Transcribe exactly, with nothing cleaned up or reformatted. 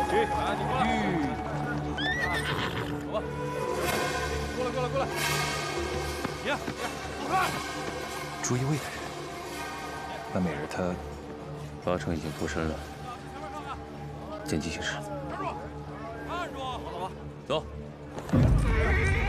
去，啊，你过来。走吧。过来，过来，过来。停，停，走开。 朱一卫的人，那美人她， 八成已经脱身了。见机行事。 站住！站住！走吧， 走。